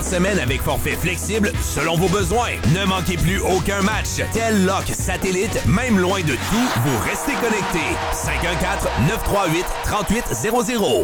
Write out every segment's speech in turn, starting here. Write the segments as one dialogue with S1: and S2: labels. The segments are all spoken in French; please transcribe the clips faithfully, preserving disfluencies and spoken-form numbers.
S1: semaine avec forfait flexible selon vos besoins. Ne manquez plus aucun match. Tel-Loc Satellite, même loin de tout, vous restez connectés. cinq un quatre, neuf trois huit, trois huit zéro zéro.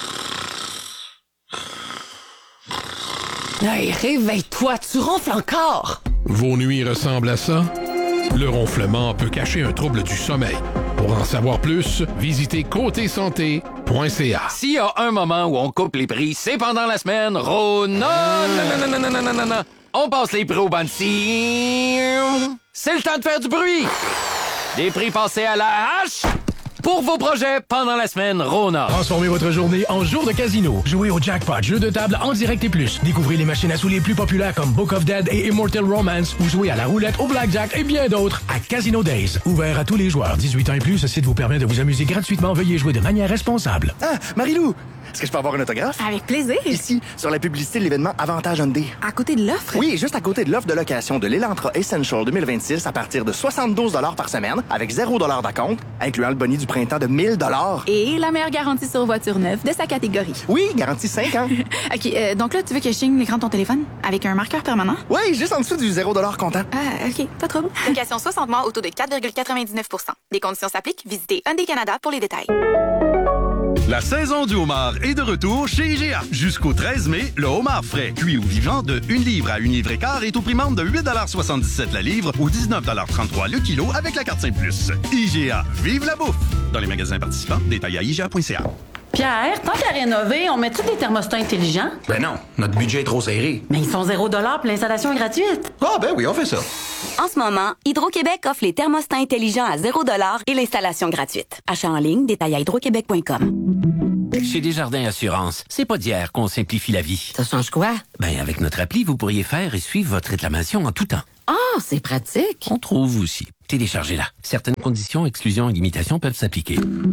S2: Hey, réveille-toi, tu ronfles encore!
S3: Vos nuits ressemblent à ça? Le ronflement peut cacher un trouble du sommeil. Pour en savoir plus, visitez côté santé point c a.
S4: S'il y a un moment où on coupe les prix, c'est pendant la semaine Rona. Non, non, non, non, non, non, non, non. On passe les prix au Bansi. C'est le temps de faire du bruit. Des prix passés à la hache pour vos projets pendant la semaine Rona.
S5: Transformez votre journée en jour de casino. Jouez au jackpot, jeu de table en direct et plus. Découvrez les machines à sous les plus populaires comme Book of Dead et Immortal Romance ou jouez à la roulette, au blackjack et bien d'autres à Casino Days. Ouvert à tous les joueurs. dix-huit ans et plus, ce site vous permet de vous amuser gratuitement. Veuillez jouer de manière responsable.
S6: Ah, Marie-Lou, est-ce que je peux avoir un autographe?
S7: Avec plaisir.
S6: Ici, sur la publicité de l'événement Avantage Hyundai.
S7: À côté de l'offre?
S6: Oui, juste à côté de l'offre de location de l'Elantra Essential deux mille vingt-six à partir de soixante-douze dollars par semaine avec zéro dollar d'acompte, incluant le boni du printemps de mille dollars.
S7: Et la meilleure garantie sur voiture neuve de sa catégorie.
S6: Oui, garantie cinq ans.
S7: OK, euh, donc là, tu veux que je signe l'écran de ton téléphone avec un marqueur permanent?
S6: Oui, juste en dessous du zéro dollar comptant.
S7: Ah, OK, pas de trouble.
S8: Location soixante mois au taux de quatre virgule quatre-vingt-dix-neuf pour cent. Des conditions s'appliquent. Visitez Hyundai Canada pour les détails.
S9: La saison du homard est de retour chez I G A. Jusqu'au treize mai, le homard frais, cuit ou vivant de une livre à une livre et quart est au prix membre de huit soixante-dix-sept la livre ou dix-neuf trente-trois le kilo avec la carte cinq plus. I G A, vive la bouffe! Dans les magasins participants, détails à I G A point C A.
S10: Pierre, tant qu'à rénover, on met-tu des thermostats intelligents?
S11: Ben non, notre budget est trop serré.
S10: Mais ils sont zéro dollar puis l'installation est gratuite.
S11: Ah ben oui, on fait ça.
S12: En ce moment, Hydro-Québec offre les thermostats intelligents à zéro dollar et l'installation gratuite. Achat en ligne, détail à hydro québec point com.
S4: Chez Desjardins Assurance, c'est pas d'hier qu'on simplifie la vie.
S2: Ça change quoi?
S4: Ben, avec notre appli, vous pourriez faire et suivre votre réclamation en tout temps.
S2: Ah, oh, c'est pratique.
S4: On trouve aussi. Téléchargez-la. Certaines conditions, exclusions et limitations peuvent s'appliquer.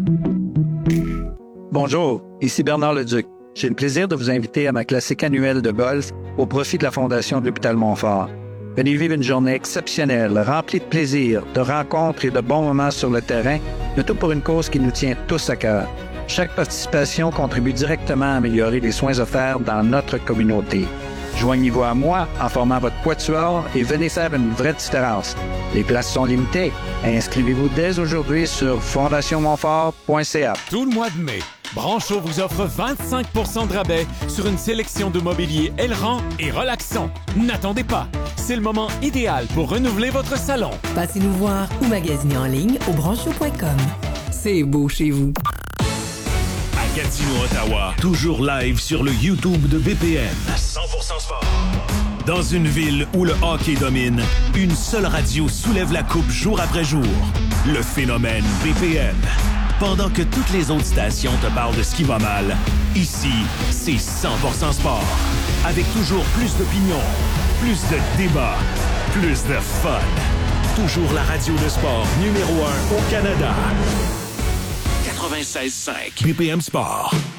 S13: Bonjour, ici Bernard Leduc. J'ai le plaisir de vous inviter à ma classique annuelle de golf au profit de la Fondation de l'Hôpital Montfort. Venez vivre une journée exceptionnelle, remplie de plaisir, de rencontres et de bons moments sur le terrain, le tout pour une cause qui nous tient tous à cœur. Chaque participation contribue directement à améliorer les soins offerts dans notre communauté. Joignez-vous à moi en formant votre quatuor et venez faire une vraie différence. Les places sont limitées. Inscrivez-vous dès aujourd'hui sur fondation montfort point c a.
S14: Tout le mois de mai, Brancho vous offre vingt-cinq pour cent de rabais sur une sélection de mobilier Elran et relaxant. N'attendez pas, c'est le moment idéal pour renouveler votre salon.
S2: Passez nous voir ou magasinez en ligne au brancho point com. C'est beau chez vous.
S1: À Gatineau, Ottawa, toujours live sur le YouTube de B P M. cent pour cent sport. Dans une ville où le hockey domine, une seule radio soulève la coupe jour après jour. Le phénomène B P M. Pendant que toutes les autres stations te parlent de ce qui va mal, ici, c'est cent pour cent sport. Avec toujours plus d'opinions, plus de débats, plus de fun. Toujours la radio de sport numéro un au Canada. quatre-vingt-seize cinq B P M Sport.